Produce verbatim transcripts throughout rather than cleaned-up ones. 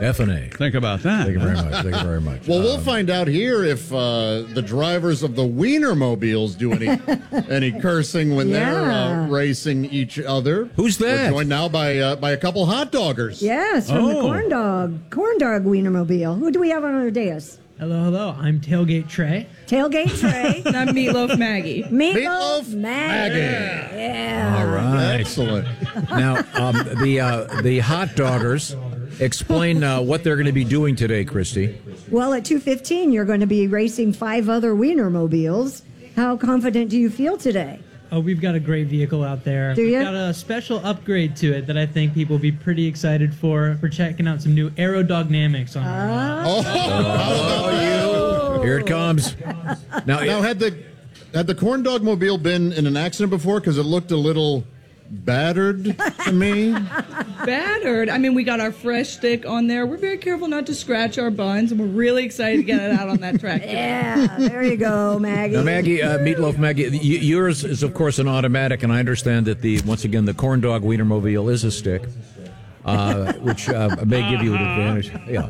F and A. Think about that. Thank you very much. Thank you very much. Well, we'll Um, find out here if uh, the drivers of the Wienermobiles do any any cursing when they're Yeah. uh, racing each other. Who's that? We're joined now by uh, by a couple hot doggers. Yes, from the Oh. corn dog, corn dog Wienermobile. Who do we have on our dais? Hello, hello. I'm Tailgate Trey. Tailgate Trey. And I'm Meatloaf Maggie. Meatloaf, Meatloaf Maggie. Maggie. Yeah. All right. Excellent. Now, um, the uh, the hot doggers, explain uh, what they're going to be doing today, Christy. Well, at two fifteen, you're going to be racing five other Wienermobiles. How confident do you feel today? Oh, we've got a great vehicle out there. Do We've ya? got a special upgrade to it that I think people will be pretty excited for. We're checking out some new aerodynamics on it. Oh, Here it comes. Now, now had the had the corn dog mobile been in an accident before? Because it looked a little battered to me. Battered. I mean, we got our fresh stick on there. We're very careful not to scratch our buns, and we're really excited to get it out on that track. Yeah, there you go, Maggie. Now, Maggie, uh, Meatloaf Maggie, y- yours is, of course, an automatic, and I understand that, the once again, the corn dog Wienermobile is a stick, uh, which uh, may give you an advantage. Yeah.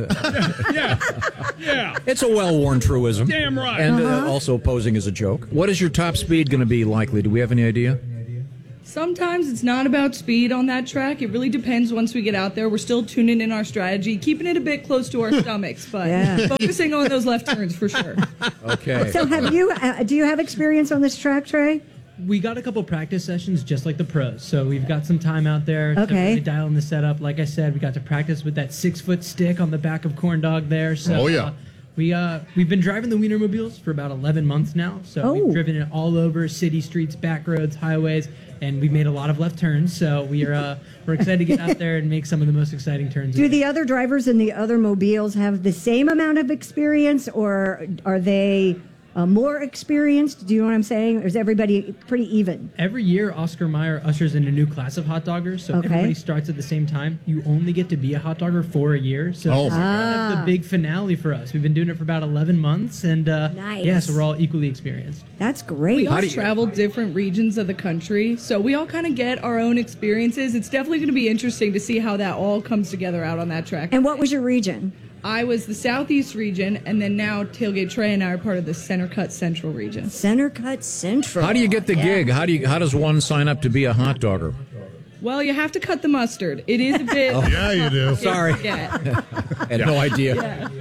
Yeah. Yeah. It's a well-worn truism. Damn right. And Uh-huh. uh, also posing as a joke. What is your top speed going to be likely? Do we have any idea? Sometimes it's not about speed on that track. It really depends once we get out there. We're still tuning in our strategy, keeping it a bit close to our stomachs, but Yeah. focusing on those left turns for sure. Okay. So, have you? Uh, do you have experience on this track, Trey? We got a couple practice sessions just like the pros. So we've got some time out there to Okay. really dial in the setup. Like I said, we got to practice with that six-foot stick on the back of Corn Dog there. So, Oh, yeah. uh, we, uh, we've been driving the Wienermobiles for about eleven months now. So Oh. we've driven it all over city streets, back roads, highways, and we've made a lot of left turns. So we are, uh, we're excited to get out there and make some of the most exciting turns. Do the other drivers in the other mobiles have the same amount of experience, or are they uh, more experienced? Do you know what I'm saying? Or is everybody pretty even? Every year, Oscar Mayer ushers in a new class of hot doggers, so Okay. everybody starts at the same time. You only get to be a hot dogger for a year, so Oh. it's kind of the big finale for us. We've been doing it for about eleven months, and uh, Nice. yeah, so we're all equally experienced. That's We great. all do you- travel different regions of the country, so we all kind of get our own experiences. It's definitely going to be interesting to see how that all comes together out on that track. And what was your region? I was the Southeast region, and then now Tailgate Trey and I are part of the Center Cut Central region. Center Cut Central. How do you get the Yeah. gig? How do you? How does one sign up to be a hot dogger? Well, you have to cut the mustard. It is a bit. Yeah, you do. Sorry. Yeah. I had no idea.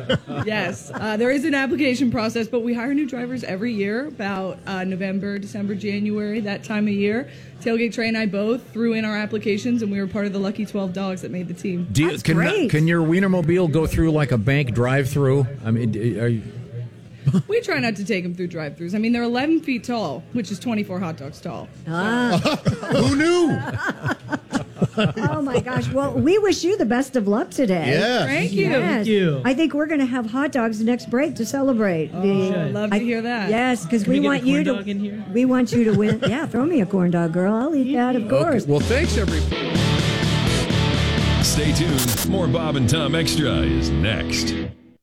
Yes, uh, there is an application process, but we hire new drivers every year, about uh, November, December, January, that time of year. Tailgate Trey and I both threw in our applications, and we were part of the lucky twelve dogs that made the team. Do you, That's can, great. can your Wienermobile go through like a bank drive-through? I mean, are you, We try not to take them through drive-thrus. I mean, they're eleven feet tall, which is twenty-four hot dogs tall. Who knew? Oh my gosh. Well, we wish you the best of luck today. Yeah. Thank you. Yes. Thank you. I think we're going to have hot dogs next break to celebrate. Oh, the, should. love to I- hear that. Yes, because Can we, we get a want you corn to. dog in here? We want you to win. Yeah, throw me a corn dog, girl. I'll eat that, of course. okay. Well, thanks, everybody. Stay tuned. More Bob and Tom Extra is next.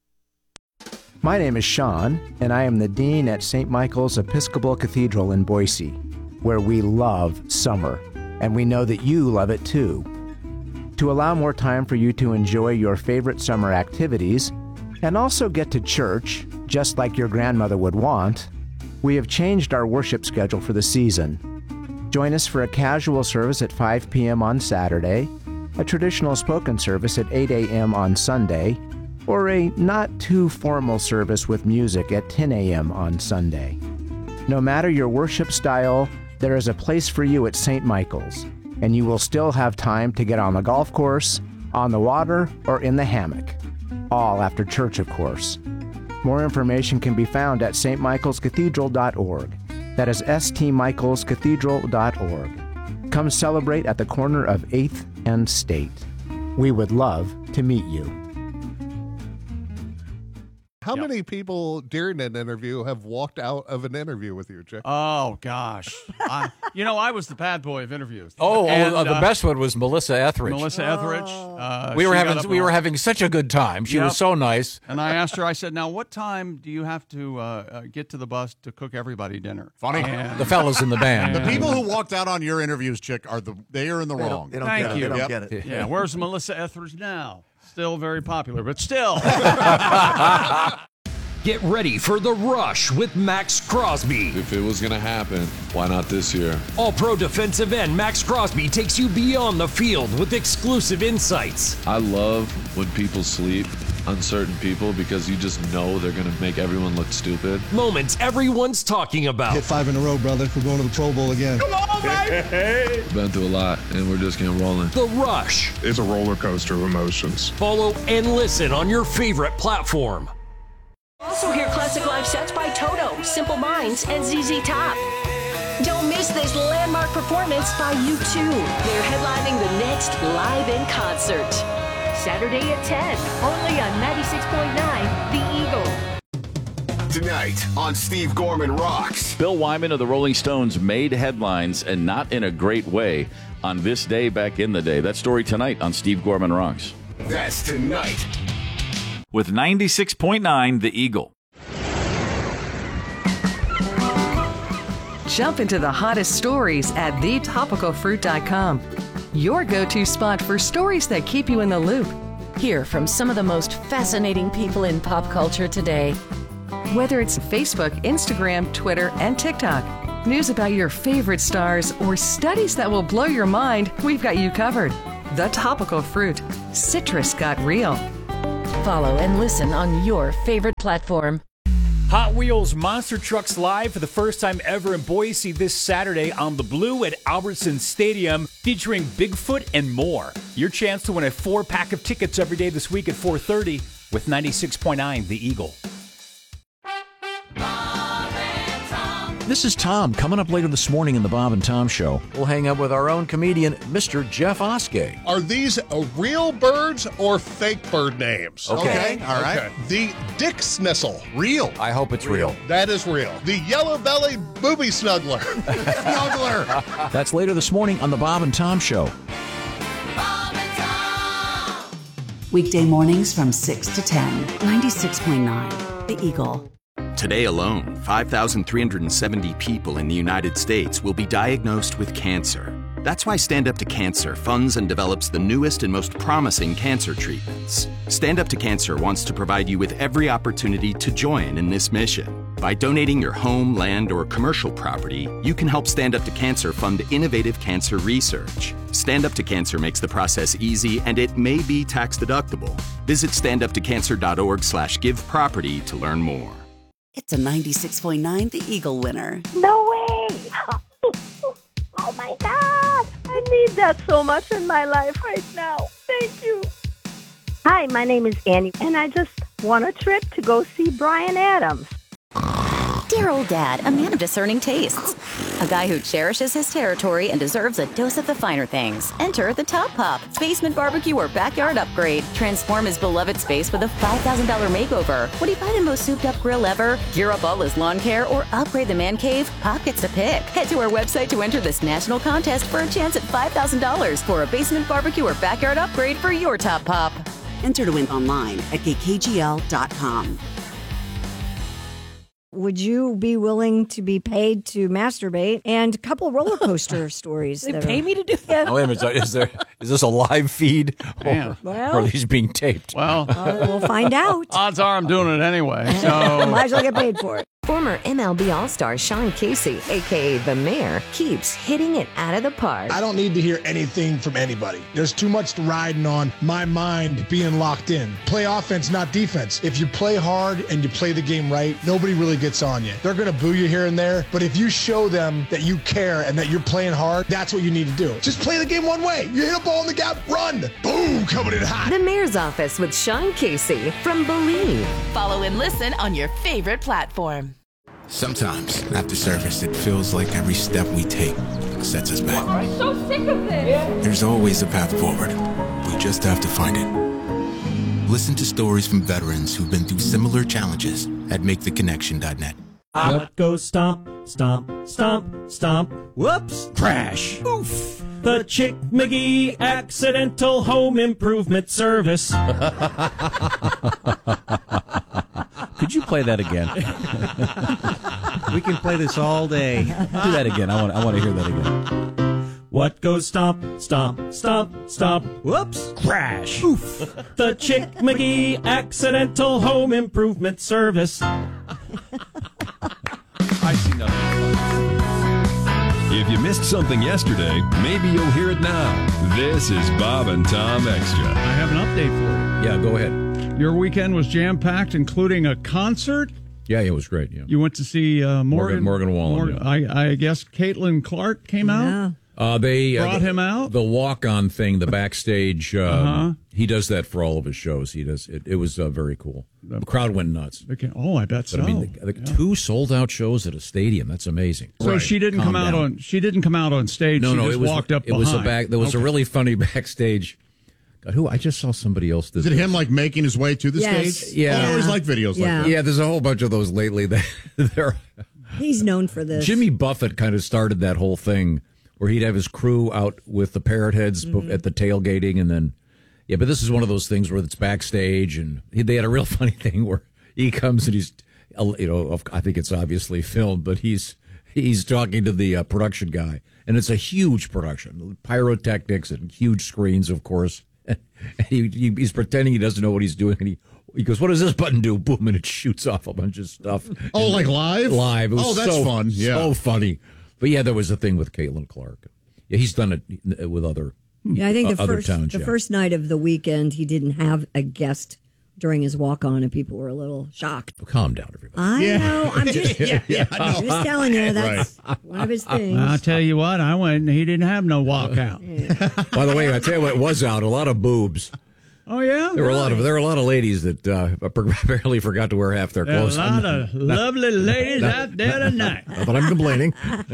My name is Sean, and I am the Dean at Saint Michael's Episcopal Cathedral in Boise, where we love summer, and we know that you love it too. To allow more time for you to enjoy your favorite summer activities, and also get to church, just like your grandmother would want, we have changed our worship schedule for the season. Join us for a casual service at five p.m. on Saturday, a traditional spoken service at eight a.m. on Sunday, or a not too formal service with music at ten a.m. on Sunday. No matter your worship style, there is a place for you at Saint Michael's, and you will still have time to get on the golf course, on the water, or in the hammock. All after church, of course. More information can be found at s t michaels cathedral dot org. That is s t michaels cathedral dot org. Come celebrate at the corner of eighth and State. We would love to meet you. How many people during an interview have walked out of an interview with you, Chick? Oh, gosh. I, you know, I was the bad boy of interviews. Oh, And, oh, the uh, best one was Melissa Etheridge. Melissa Etheridge. Uh, we were she got having up we and- were having such a good time. She Yep. was so nice. And I asked her, I said, now, what time do you have to uh, uh, get to the bus to cook everybody dinner? Funny. And- The fellas in the band. The people who walked out on your interviews, Chick, are the they are in the wrong. They don't Thank get you. it. They don't Yep. get it. Yeah, where's Melissa Etheridge now? still very popular, but still. Get ready for The Rush with Max Crosby. If it was going to happen, why not this year? All-pro defensive end Max Crosby takes you beyond the field with exclusive insights. I love when people sleep on certain people because you just know they're going to make everyone look stupid. Moments everyone's talking about. Hit five in a row, brother. We're going to the Pro Bowl again. Come on, baby! Been through a lot, and we're just getting rolling. The Rush. It's a roller coaster of emotions. Follow and listen on your favorite platform. Also hear classic live sets by Toto, Simple Minds, and Z Z Top. Don't miss this landmark performance by U two. They're headlining the next Live in Concert. Saturday at ten, only on ninety-six point nine The Eagle. Tonight on Steve Gorman Rocks. Bill Wyman of the Rolling Stones made headlines, and not in a great way, on this day back in the day. That story tonight on Steve Gorman Rocks. That's tonight. With ninety-six point nine The Eagle. Jump into the hottest stories at the topical fruit dot com. Your go-to spot for stories that keep you in the loop. Hear from some of the most fascinating people in pop culture today. Whether it's Facebook, Instagram, Twitter, and TikTok, news about your favorite stars, or studies that will blow your mind, we've got you covered. The Topical Fruit. Citrus got real. Follow and listen on your favorite platform. Hot Wheels Monster Trucks Live for the first time ever in Boise this Saturday on the Blue at Albertson Stadium, featuring Bigfoot and more. Your chance to win a four-pack of tickets every day this week at four thirty with ninety-six point nine The Eagle. This is Tom. Coming up later this morning in the Bob and Tom Show, we'll hang out with our own comedian, Mister Jeff Oskey. Are these uh, real birds or fake bird names? Okay. Okay, all right. Okay. The Dick Snissel, real. I hope it's real. That is real. The yellow-bellied booby snuggler. Snuggler. That's later this morning on the Bob and Tom Show. Weekday mornings from six to ten. ninety-six point nine The Eagle. Today alone, five thousand three hundred seventy people in the United States will be diagnosed with cancer. That's why Stand Up to Cancer funds and develops the newest and most promising cancer treatments. Stand Up to Cancer wants to provide you with every opportunity to join in this mission. By donating your home, land, or commercial property, you can help Stand Up to Cancer fund innovative cancer research. Stand Up to Cancer makes the process easy, and it may be tax deductible. Visit standuptocancer.org slash give property to learn more. It's a ninety-six point nine The Eagle winner. No way! Oh my God! I need that so much in my life right now. Thank you. Hi, my name is Annie, and I just won a trip to go see Bryan Adams. Dear old dad, a man of discerning tastes. A guy who cherishes his territory and deserves a dose of the finer things. Enter the Top Pop, basement barbecue or backyard upgrade. Transform his beloved space with a five thousand dollars makeover. Would he buy the most souped up grill ever, gear up all his lawn care, or upgrade the man cave? Pop gets to pick. Head to our website to enter this national contest for a chance at five thousand dollars for a basement barbecue or backyard upgrade for your Top Pop. Enter to win online at k k g l dot com. Would you be willing to be paid to masturbate? And a couple roller coaster stories. They that pay are, me to do that? Oh, wait a minute. Is, there, is this a live feed? Or, Well- or are these being taped? Well, Uh, we'll find out. odds are I'm doing it anyway. So Might as well get paid for it. Former M L B All-Star Sean Casey, a k a. The Mayor, keeps hitting it out of the park. I don't need to hear anything from anybody. There's too much riding on my mind being locked in. Play offense, not defense. If you play hard and you play the game right, nobody really gets on you. They're going to boo you here and there, but if you show them that you care and that you're playing hard, that's what you need to do. Just play the game one way. You hit a ball in the gap, run. Boom, coming in hot. The Mayor's Office with Sean Casey from Believe. Follow and listen on your favorite platform. Sometimes, after service, it feels like every step we take sets us back. I'm so sick of this. There's always a path forward. We just have to find it. Listen to stories from veterans who've been through similar challenges at make the connection dot net. I go stomp, stomp, stomp, stomp. Whoops! Crash! Oof! The Chick McGee Accidental Home Improvement Service. Could you play that again? We can play this all day. Do that again. I want. I want to hear that again. What goes stomp, stomp, stomp, stomp, whoops, crash. Oof. The Chick McGee Accidental Home Improvement Service. I see nothing. If you missed something yesterday, maybe you'll hear it now. This is Bob and Tom Extra. I have an update for you. Yeah, go ahead. Your weekend was jam-packed, including a concert. Yeah, it was great. Yeah. You went to see uh, Morgan, Morgan, Morgan Wallen. Morgan, yeah. I, I guess Caitlin Clark came Yeah. out. Uh, they Brought uh, the, him out? The walk-on thing, the backstage. Um, Uh-huh. He does that for all of his shows. He does it. It was uh, very cool. The crowd went nuts. Okay. Oh, I bet But, so. I mean, the, the Yeah. two sold-out shows at a stadium. That's amazing. So Right. she didn't Calm come out down. on. She didn't come out on stage. No, she no, just it was walked up It was a behind. back. There was Okay. a really funny backstage. God, who I just saw somebody else. This Is it him like making his way to the Yes. stage? Yeah. I always like videos Yeah. like that. Yeah, there's a whole bunch of those lately. That they're He's known for this. Jimmy Buffett kind of started that whole thing where he'd have his crew out with the parrot heads Mm-hmm. at the tailgating, and then yeah. But this is one of those things where it's backstage, and he, they had a real funny thing where he comes and he's, you know, I think it's obviously filmed, but he's he's talking to the uh, production guy, and it's a huge production, pyrotechnics and huge screens, of course. And he, he he's pretending he doesn't know what he's doing, and he. He goes, what does this button do? Boom, and it shoots off a bunch of stuff. Oh, And- like live? Live. It was Oh, that's so, fun. Yeah. So funny. But yeah, there was a thing with Caitlin Clark. Yeah, he's done it with other Yeah, I think the uh, other first towns. the yeah. first night of the weekend, he didn't have a guest during his walk on, and people were a little shocked. Calm down, everybody. I Yeah. know. I'm just, Yeah, yeah, I I'm know. just telling you that's one of his things. I'll tell you what. I went and he didn't have no walkout. By the way, I tell you what was out, a lot of boobs. Oh yeah, There were a lot of there were a lot of ladies that uh, apparently forgot to wear half their There are a clothes. lot of lovely ladies out there tonight. Not that I'm complaining.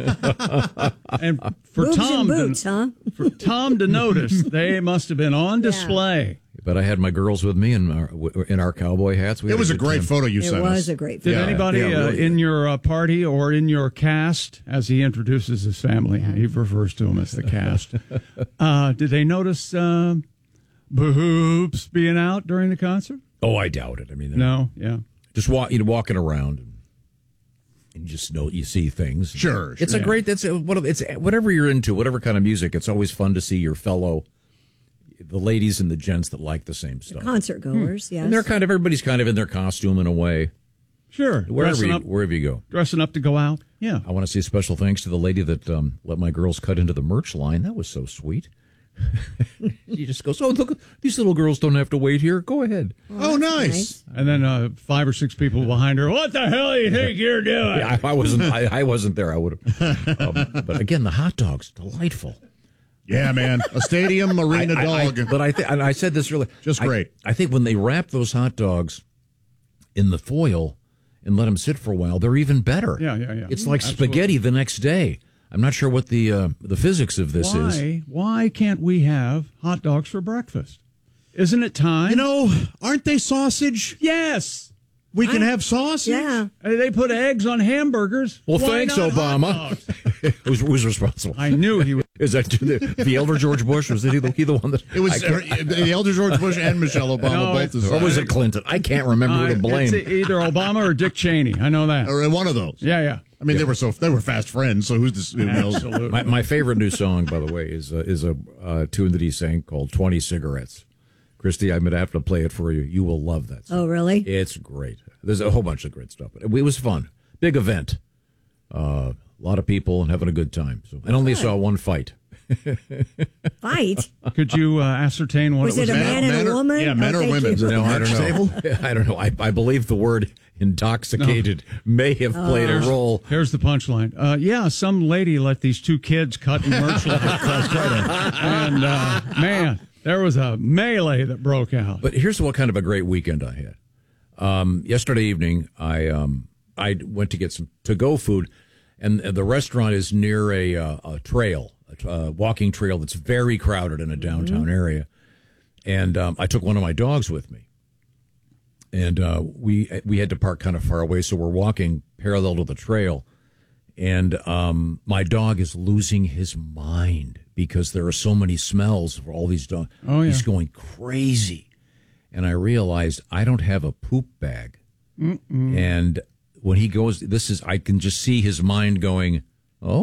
And for Boobs Tom, and boots, to, huh? for Tom to notice, they must have been on display. But I had my girls with me in our in our cowboy hats. We It had was a good great time. photo you It sent was us. a great Did film. anybody yeah, uh, really. in your uh, party or in your cast, as he introduces his family, he refers to them as the cast, uh, did they notice uh, boobs being out during the concert? Oh, I doubt it. I mean, No, yeah. just walk, you know, walking around, and you just know you see things. Sure, It's sure. a great. That's a, what it's whatever you're into, whatever kind of music. It's always fun to see your fellow, the ladies and the gents that like the same stuff. Concert goers, yes. And they're kind of everybody's kind of in their costume in a way. Sure. Wherever dressing you, up, wherever you go. dressing up to go out. Yeah. I want to say special thanks to the lady that um, let my girls cut into the merch line. That was so sweet. She just goes, "Oh, look, these little girls don't have to wait here. Go ahead." Oh, nice. And then uh, five or six people behind her. What the hell do you think you're doing? Yeah, I, I wasn't. I, I wasn't there. I would have. Um, but again, the hot dogs, delightful. Yeah, man. A stadium arena I- I- dog. I- but I, th- and I said this earlier. Just I- great. I, think when they wrap those hot dogs in the foil and let them sit for a while, they're even better. Yeah, yeah, yeah. It's like Absolutely. spaghetti the next day. I'm not sure what the uh, the physics of this why, is. Why can't we have hot dogs for breakfast? Isn't it time? You know, aren't they sausage? Yes. We can I- have sausage? Yeah. Hey, They put eggs on hamburgers. Well, Why thanks, not hot Obama. dogs? who's, who's responsible? I knew he was. Is that the, the elder George Bush? Was he the, he the one that It was I can't- uh, the elder George Bush and Michelle Obama No, both. it's- decided. or was it Clinton? I can't remember Uh, who to blame. It's either Obama or Dick Cheney. I know that. Or one of those. Yeah, yeah. I mean, they were so they were fast friends. So who's this? Who knows? Absolutely. My, my favorite new song, by the way, is uh, is a uh, tune that he sang called twenty cigarettes. Christy, I'm going to have to play it for you. You will love that song. Oh, really? It's great. There's a whole bunch of great stuff. It was fun. Big event. Uh, a lot of people and having a good time. So I only saw one fight. Fight? Could you uh, ascertain what Was it was? it a about? man and men a or- woman? yeah, men Oh, or thank women? you. No, I don't know. I don't know. I, I believe the word intoxicated may have played a role. Here's the punchline. Uh, yeah, some lady let these two kids cut in merch line. And, uh, man, there was a melee that broke out. But here's what kind of a great weekend I had. Um, yesterday evening, I um, I went to get some to-go food, and the restaurant is near a, uh, a trail, a uh, walking trail that's very crowded in a downtown Mm-hmm. area. And um, I took one of my dogs with me, and uh, we we had to park kind of far away, so we're walking parallel to the trail. And um, my dog is losing his mind because there are so many smells for all these dogs. Oh, yeah. He's going crazy. And I realized I don't have a poop bag. Mm-mm. And when he goes, this is, I can just see his mind going, oh,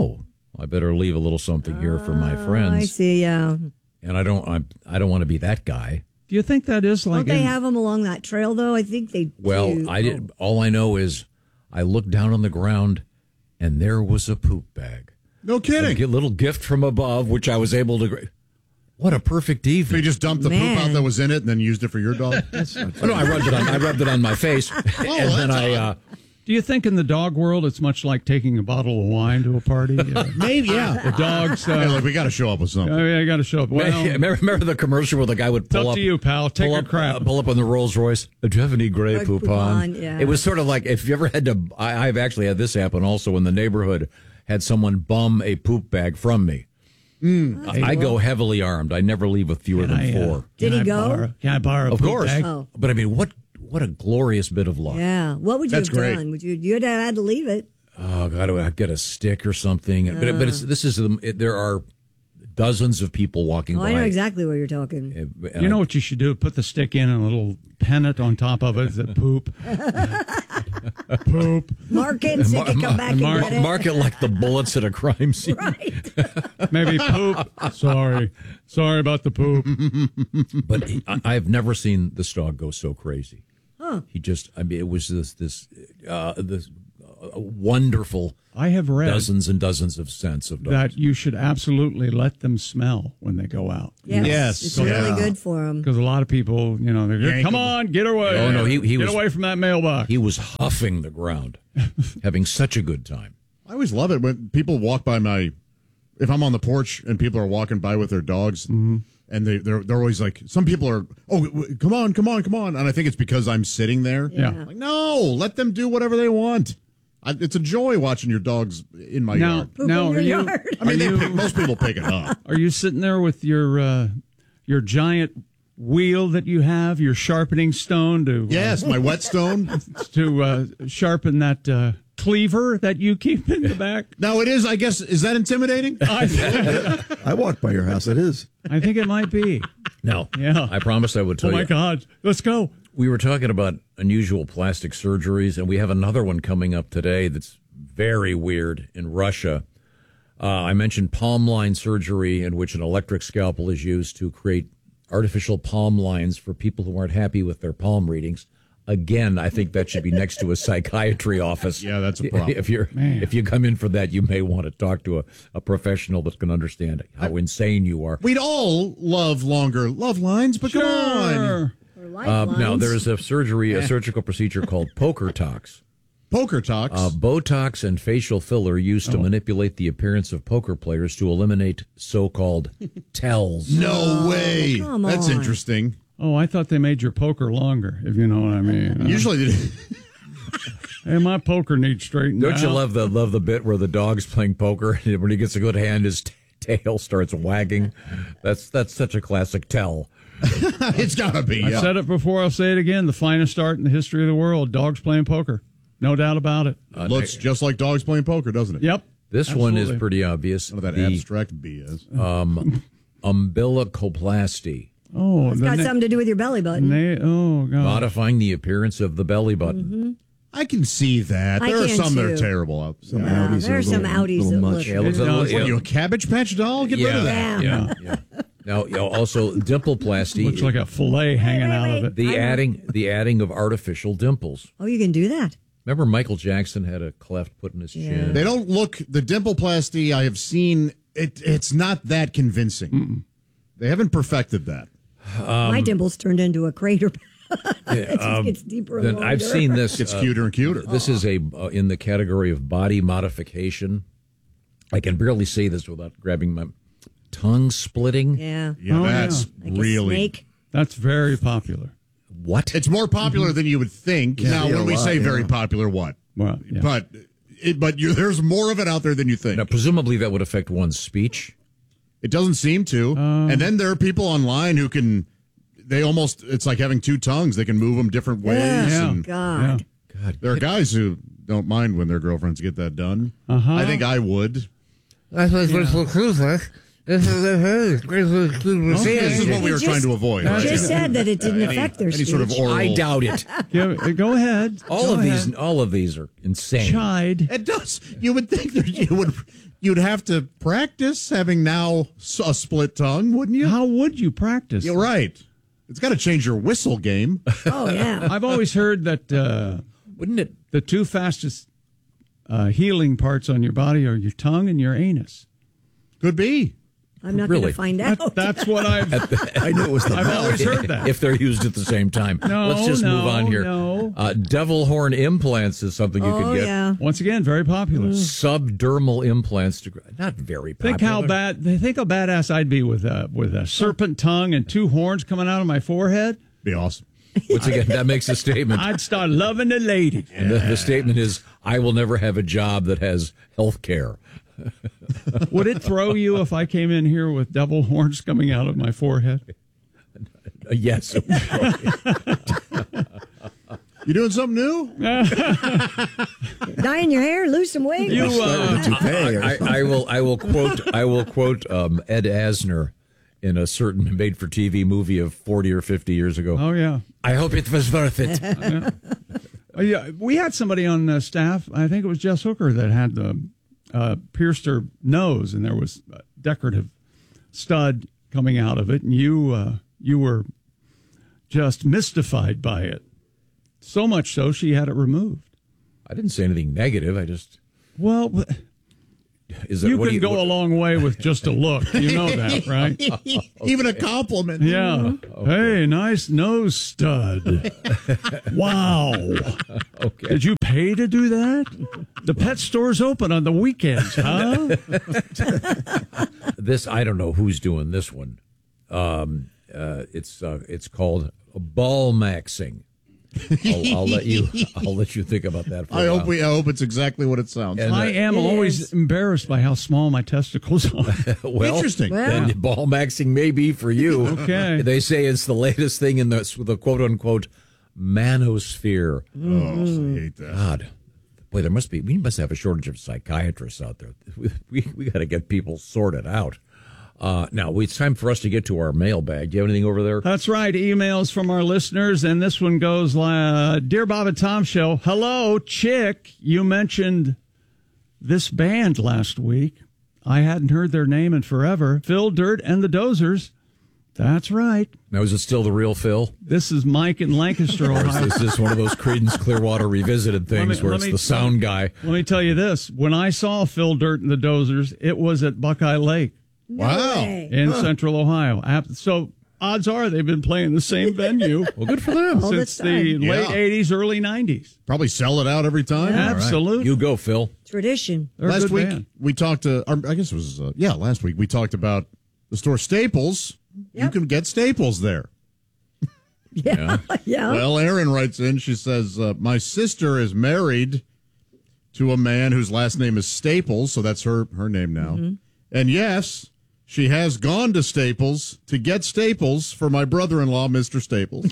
I better leave a little something here for my Oh, friends. I see. Yeah. And I don't. I, I don't want to be that guy. Do you think that is like? Don't they in- have them along that trail though? I think they. Well, do. I did. All I know is I looked down on the ground, and there was a poop bag. No kidding. A little gift from above, which I was able to. gra- What a perfect evening! So you just dumped the Man. poop out that was in it and then used it for your dog? Oh, no, I rubbed it on. I rubbed it on my face, and then that's I. Uh, odd. Do you think in the dog world it's much like taking a bottle of wine to a party? Yeah. Maybe, yeah. The dogs. Uh, Yeah, like, we got to show up with something. Oh, yeah, I got to show up. Well, remember, remember the commercial where the guy would it's pull up up to you, pal. Take pull a up, crap. uh, pull up on the Rolls Royce. Do you have any Grey Grey Poupon? Poupon, yeah. It was sort of like if you ever had to. I, I've actually had this happen also in the neighborhood. Had someone bum a poop bag from me. Mm. I, I go heavily armed. I never leave with fewer Can than I, uh, four. Did he I go? borrow- Can I borrow a Of poop course, bag? Oh. but I mean, what what a glorious bit of luck. Yeah. What would you That's have great. done? Would you? You'd have had to leave it. Oh God, I'd get a stick or something. But it, but it's, this is the, it, there are dozens of people walking Oh, by. I know exactly what you're talking. And You know I- what you should do? Put the stick in and a little pennant on top of it that poop. Poop. Mark it so you can come back and Mark- get it. Mark it like the bullets at a crime scene. Right. Maybe poop. Sorry. Sorry about the poop. But he, I, I've never seen this dog go so crazy. Huh. He just, I mean, it was this this uh, this uh, wonderful. I have read dozens and dozens of scents of dogs. that you should absolutely let them smell when they go out. Yes. Yes. It's Yeah. really good for them. Because a lot of people, you know, they're Yank come them. on, get away. Oh, no, he- he get was- away from that mailbox. He was huffing the ground, having such a good time. I always love it when people walk by my. If I'm on the porch and people are walking by with their dogs, Mm-hmm. and they they're they're always like, some people are, oh, w- w- come on, come on, come on, and I think it's because I'm sitting there. Yeah. Like, no, let them do whatever they want. I, it's a joy watching your dogs in my Now, yard. Poop now in are your you yard. I mean, are they you, pick, most people pick it up. are you sitting there with your uh, your giant wheel that you have, your sharpening stone to uh, Yes, my whetstone. to uh, sharpen that uh, cleaver that you keep in the back? Now it is. I guess is that intimidating? I, I walked by your house. It is. I think it might be. No, Yeah. I promised I would tell Oh my you. God! Let's go. We were talking about unusual plastic surgeries, and we have another one coming up today that's very weird in Russia. Uh, I mentioned palm line surgery, in which an electric scalpel is used to create artificial palm lines for people who aren't happy with their palm readings. Again, I think that should be next to a psychiatry office. Yeah, that's a problem. If you're Man. if you come in for that, you may want to talk to a, a professional that can understand how insane you are. We'd all love longer love lines, but come on. Sure. Or Uh, lifelines. now, there is a surgery, a surgical procedure called poker tox. Poker talks. Uh, Botox and facial filler used to manipulate the appearance of poker players to eliminate so-called tells. no way. come That's on. interesting. Oh, I thought they made your poker longer, if you know what I mean. Uh, Usually, they- hey, my poker needs straightened Don't out. you love the love the bit where the dog's playing poker and when he gets a good hand, his t- tail starts wagging? That's that's such a classic tell. it's gotta be. I've Yeah. said it before, I'll say it again. The finest art in the history of the world, dogs playing poker. No doubt about it. Uh, Looks just like dogs playing poker, doesn't it? Yep. This one is Absolutely. pretty obvious. None of that The abstract B S. um, umbilicoplasty, Oh, It's the got na- something to do with your belly button. na- oh, God. modifying the appearance of the belly button. I can see that. I There are can some that are too. terrible out there. Some Yeah, Audis there are are a some little, Audis little that much. look- Yeah, it looks a It little- does. What are yeah. you, a Cabbage Patch doll? Get rid of that. Yeah. Yeah. Yeah. Now, you know, also dimpleplasty. Looks like a fillet hanging wait, out of wait. it. the I know. adding the adding of artificial dimples. Oh, you can do that. Remember Michael Jackson had a cleft put in his chin? They don't look, the dimpleplasty I have seen, it, it's not that convincing. They haven't perfected that. Um, My dimples turned into a crater. it just um, gets deeper and Then longer. I've seen this. Gets uh, cuter and cuter. This is a uh, in the category of body modification. I can barely say this without grabbing my tongue splitting. Yeah. Yeah, Oh, that's Like a really. snake. That's very popular. What? It's more popular than you would think. Yeah, now, yeah, when a we lot, say very yeah. popular, what? Well, yeah. But it, but you, there's more of it out there than you think. Now, presumably that would affect one's speech. It doesn't seem to. Um, and then there are people online who can, they almost, it's like having two tongues. They can move them different ways. Yeah. And God. God, there are guys who don't mind when their girlfriends get that done. Uh-huh. I think I would. That's what it's supposed to look like. This is what we were Just- trying to avoid. you just said that it didn't Any- affect their any sort of speech. oral. I doubt it. Go, go ahead. All Go of ahead. these, all of these are insane. Chide. It does. You would think that you would you'd have to practice having now a split tongue, wouldn't you? How would you practice? You're right. It's got to change your whistle game. Oh, yeah. I've always heard that uh, Wouldn't it? the two fastest uh, healing parts on your body are your tongue and your anus. Could be. I'm not going Really? to find That, out. that's what I've. I knew it was the I've always heard that. If they're used at the same time. No, Let's just no, move on here. no. Uh, devil horn implants is something you oh, could get. yeah. Once again, very popular. Subdermal implants. To, not very popular. Think how bad. They think how badass I'd be with a with a serpent tongue and two horns coming out of my forehead. Be awesome. Once again, that makes a statement. I'd start loving the lady. And the, the statement is, I will never have a job that has health care. Would it throw you if I came in here with double horns coming out of my forehead? Uh, yes. You doing something new? Dyeing your hair, lose some weight. You, uh, I, I, I will. I will quote. I will quote um, Ed Asner in a certain made-for-T V movie of forty or fifty years ago. Oh yeah. I hope it was worth it. yeah. Uh, yeah, we had somebody on the staff. I think it was Jess Hooker that had the uh, pierced her nose, and there was a decorative stud coming out of it, and you uh, you were just mystified by it. So much so, she had it removed. I didn't say anything negative. I just well. Is that, you what can do you, go what, a long way with just a look. You know that, right? okay. Even a compliment. Yeah. Okay. Hey, nice nose stud. Wow. Okay. Did you pay to do that? The pet store's open on the weekends, huh? This I don't know who's doing this one. Um, uh, it's uh, it's called ball maxing. I'll, I'll let you. I'll let you think about that. For I a hope while. we. I hope it's exactly what it sounds. And, like. I am always is. embarrassed by how small my testicles are. well, Interesting. Then Well. ball maxing may be for you. Okay. They say it's the latest thing in the the quote unquote manosphere. Oh, I hate that. God, boy, there must be. We must have a shortage of psychiatrists out there. We we, we got to get people sorted out. Uh, now it's time for us to get to our mailbag. Do you have anything over there? That's right. Emails from our listeners, and this one goes, uh, Dear Bob and Tom Show, hello, Chick. You mentioned this band last week. I hadn't heard their name in forever. Phil Dirt and the Dozers. That's right. Now, is it still the real Phil? This is Mike in Lancaster, Or is Ohio. this just one of those Creedence Clearwater Revisited things Let me- where let it's me- the sound guy? Let me tell you this. When I saw Phil Dirt and the Dozers, it was at Buckeye Lake Wow. way. in Central Ohio. Ap- So odds are they've been playing the same venue Well, good for them. All the since the time. late Yeah. eighties, early nineties. Probably sell it out every time. Yeah. All right. Absolutely. You go, Phil. Tradition. They're a Last good week band. we talked to. Or I guess it was uh, yeah. Last week we talked about the store Staples. You Yep. can get Staples there. Yeah. Yeah. Well, Erin writes in. She says, uh, my sister is married to a man whose last name is Staples, so that's her, her name now. Mm-hmm. And yes, she has gone to Staples to get Staples for my brother-in-law, Mister Staples.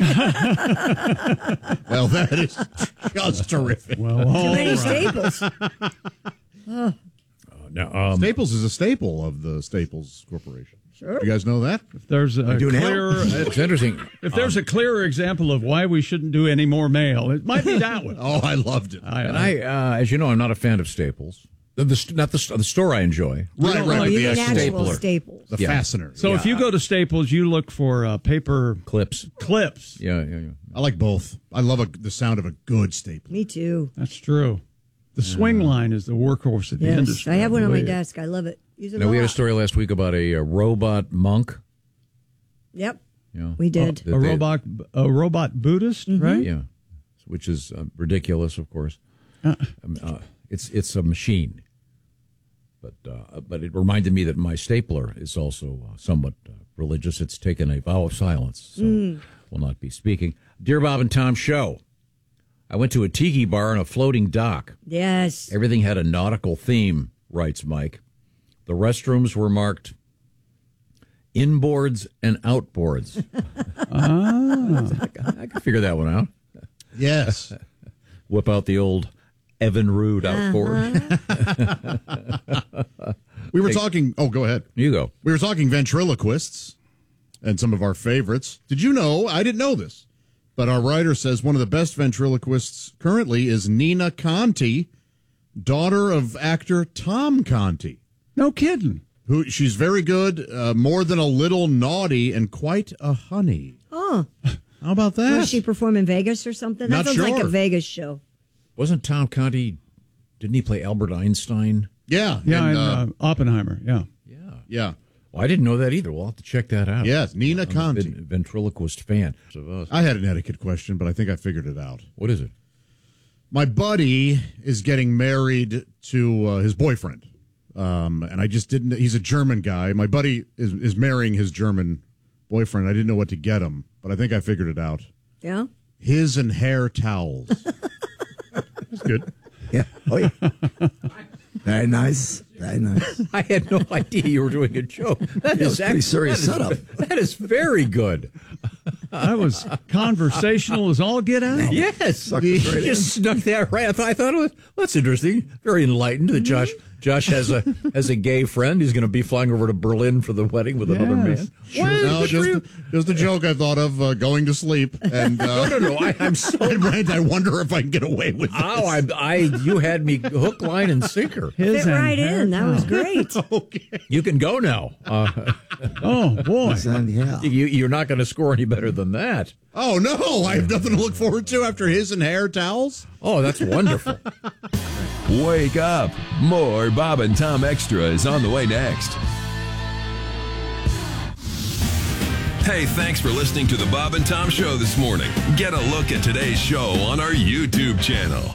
Well, that is just terrific. Well, Too all many right. staples. Oh, Now, um, Staples is a staple of the Staples Corporation. sure. You guys know that? If there's a do now. clear, It's interesting. if there's a clearer example of why we shouldn't do any more mail, it might be that one. Oh, I loved it. I, And I, uh, as you know, I'm not a fan of Staples. The, the, not the, the store I enjoy. Right, Oh, right. you the mean actual actual stapler. staples. the Yeah. fastener. so if you go to Staples, you look for uh, paper Clips. clips. Yeah, yeah, yeah. I like both. I love a, the sound of a good staple. Me too. That's true. The swing line is the workhorse of the Yes. industry. I have one on my believe. desk. I love it. Use it Now, a we had a lot. story last week about a, uh robot monk. Yep. You know, We did. that A they- robot, a robot Buddhist, Mm-hmm. right? Yeah, which is uh, ridiculous, of course. Uh. Um, uh, it's it's a machine, but uh, but it reminded me that my stapler is also uh, somewhat uh, religious. It's taken a vow of silence, so Mm. will not be speaking. Dear Bob and Tom Show, I went to a tiki bar on a floating dock. Yes. Everything had a nautical theme, writes Mike. The restrooms were marked inboards and outboards. Ah. I can figure that one out. Yes. Whip out the old Evan Rude out Uh-huh. forward. We were Hey, talking. Oh, go ahead. You go. We were talking ventriloquists and some of our favorites. Did you know? I didn't know this, but our writer says one of the best ventriloquists currently is Nina Conti, daughter of actor Tom Conti. No kidding. Who she's very good, uh, more than a little naughty, and quite a honey. Oh. How about that? Will she perform in Vegas or something? That Not sounds like a sure. Vegas show. Wasn't Tom Conti, didn't he play Albert Einstein? Yeah. Yeah, and, and, uh, Oppenheimer. Yeah. Yeah. Well, I didn't know that either. We'll have to check that out. Yes, Nina I'm a Conti. ven- ventriloquist fan. of us. I had an etiquette question, but I think I figured it out. What is it? My buddy is getting married to uh, his boyfriend. Um, and I just didn't, he's a German guy. My buddy is, is marrying his German boyfriend. I didn't know what to get him, but I think I figured it out. Yeah? His and hair towels. That's good. Yeah. Oh, yeah. Very nice. Very nice. I had no idea you were doing a joke. That Yeah, is it was pretty serious that is- setup. That is very good. That was conversational as all get out. Yes. Sucked You us right in. just snuck that right. I thought, I thought it was, well, that's interesting. Very enlightened that Josh Josh has a has a gay friend. He's going to be flying over to Berlin for the wedding with another man. Sure. No, just, just a joke I thought of uh, going to sleep. And uh, No, no, no. I, I'm so. and I wonder if I can get away with this. Oh, I, I, you had me hook, line, and sinker. His Fit and right hair in. That was towel. great. Okay. You can go now. Uh, Oh, boy. His and hair. you, you're not going to score any better than that. Oh, no. I have nothing to look forward to after his and hair towels. Oh, that's wonderful. Wake up. More Bob and Tom Extra is on the way next. Hey, thanks for listening to the Bob and Tom Show this morning. Get a look at today's show on our YouTube channel.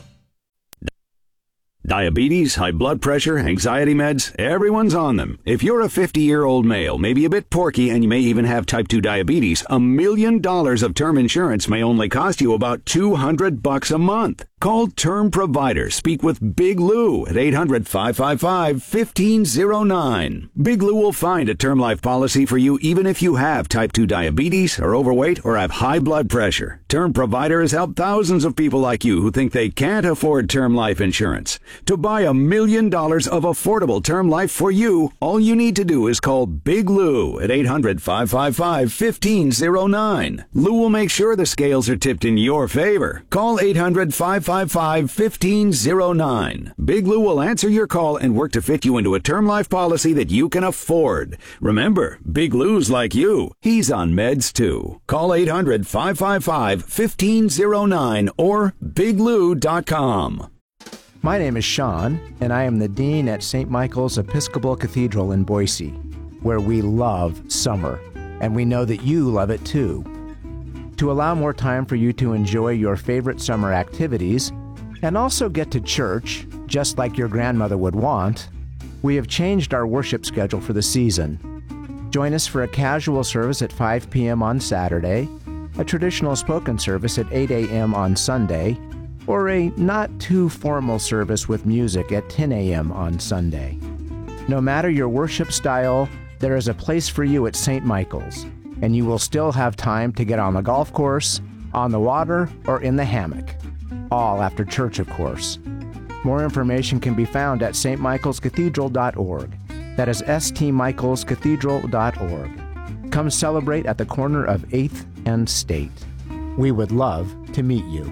Diabetes, high blood pressure, anxiety meds, everyone's on them. If you're a fifty-year-old male, maybe a bit porky, and you may even have type two diabetes, a million dollars of term insurance may only cost you about two hundred bucks a month. Call Term Provider. Speak with Big Lou at eight hundred, five five five, one five zero nine. Big Lou will find a term life policy for you even if you have type two diabetes, are overweight, or have high blood pressure. Term Provider has helped thousands of people like you who think they can't afford term life insurance. To buy a million dollars of affordable term life for you, all you need to do is call Big Lou at eight hundred, five five five, one five zero nine. Lou will make sure the scales are tipped in your favor. Call eight hundred, five five five, one five zero nine. Big Lou will answer your call and work to fit you into a term life policy that you can afford. Remember, Big Lou's like you. He's on meds too. Call eight hundred, five five five, one five zero nine or big lou dot com. My name is Sean, and I am the Dean at Saint Michael's Episcopal Cathedral in Boise, where we love summer, and we know that you love it too. To allow more time for you to enjoy your favorite summer activities, and also get to church, just like your grandmother would want, we have changed our worship schedule for the season. Join us for a casual service at five p.m. on Saturday, a traditional spoken service at eight a.m. on Sunday, or a not-too-formal service with music at ten a.m. on Sunday. No matter your worship style, there is a place for you at Saint Michael's, and you will still have time to get on the golf course, on the water, or in the hammock. All after church, of course. More information can be found at s t michaels cathedral dot org. That is s t michaels cathedral dot org. Come celebrate at the corner of eighth and State. We would love to meet you.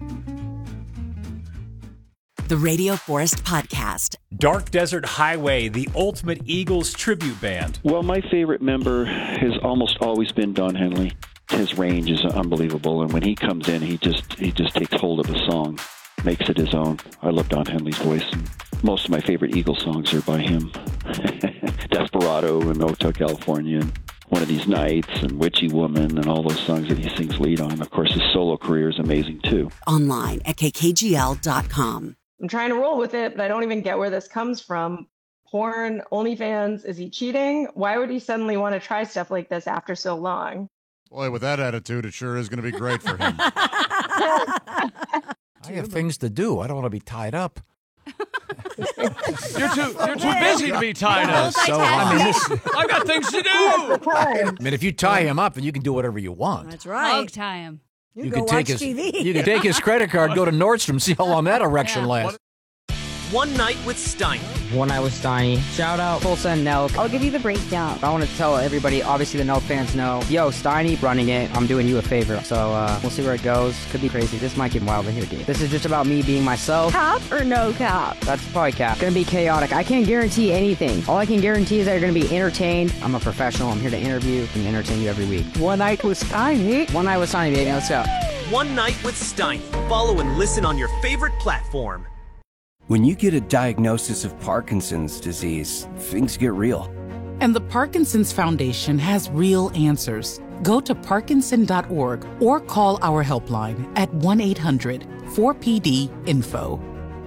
The Radio Forest Podcast. Dark Desert Highway, the ultimate Eagles tribute band. Well, my favorite member has almost always been Don Henley. His range is unbelievable, and when he comes in, he just he just takes hold of a song, makes it his own. I love Don Henley's voice, and most of my favorite Eagles songs are by him. Desperado and Hotel California, and One of These Nights, and Witchy Woman, and all those songs that he sings lead on. Of course, his solo career is amazing, too. Online at k k g l dot com. I'm trying to roll with it, but I don't even get where this comes from. Porn, OnlyFans, is he cheating? Why would he suddenly want to try stuff like this after so long? Boy, with that attitude, it sure is going to be great for him. I have things to do. I don't want to be tied up. You're too you're too busy to be tied up. So, I mean, this, I've got things to do. I mean, if you tie him up, and you can do whatever you want. That's right. Hog tie him. You, You go could take watch his T V. you could take his credit card, go to Nordstrom, see how long that erection Yeah. lasts. One Night with Steiny. One Night with Steiny. Shout out Tulsa and Nelk. I'll give you the breakdown. I want to tell everybody, obviously the Nelk fans know, yo, Steiny running it. I'm doing you a favor. So uh, we'll see where it goes. Could be crazy. This might get wild in here, dude. This is just about me being myself. Cap or no cap? That's probably cap. Gonna be chaotic. I can't guarantee anything. All I can guarantee is that you're gonna be entertained. I'm a professional. I'm here to interview and entertain you every week. One Night with Steiny. One Night with Steiny, baby. Let's go. One Night with Steiny. Follow and listen on your favorite platform. When you get a diagnosis of Parkinson's disease, things get real. And the Parkinson's Foundation has real answers. Go to Parkinson dot org or call our helpline at one eight hundred four P D info.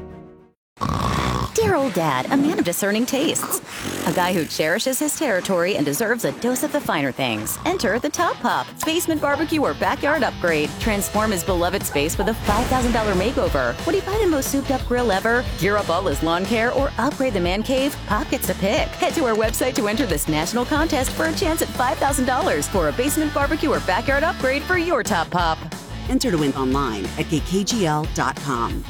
Dear old dad, a man of discerning tastes. A guy who cherishes his territory and deserves a dose of the finer things. Enter the Top Pop, basement barbecue or backyard upgrade. Transform his beloved space with a five thousand dollars makeover. Would he buy the most souped up grill ever? Gear up all his lawn care or upgrade the man cave? Pop gets to pick. Head to our website to enter this national contest for a chance at five thousand dollars for a basement barbecue or backyard upgrade for your Top Pop. Enter to win online at K K G L dot com.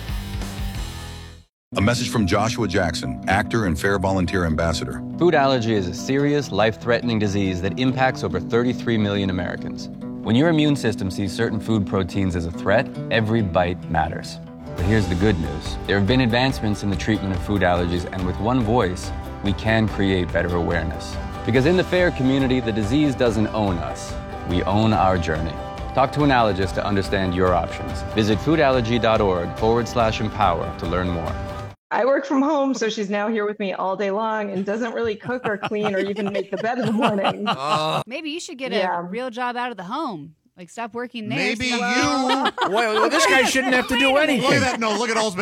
A message from Joshua Jackson, actor and Fair Volunteer Ambassador. Food allergy is a serious, life-threatening disease that impacts over thirty-three million Americans. When your immune system sees certain food proteins as a threat, every bite matters. But here's the good news. There have been advancements in the treatment of food allergies, and with one voice, we can create better awareness. Because in the FAIR community, the disease doesn't own us. We own our journey. Talk to an allergist to understand your options. Visit foodallergy.org forward slash empower to learn more. I work from home, so she's now here with me all day long and doesn't really cook or clean or even make the bed in the morning. Maybe you should get Yeah. a real job out of the home. Like, stop working there. Maybe so- you. Well, this guy shouldn't have to do anything. Look at that. No, look at all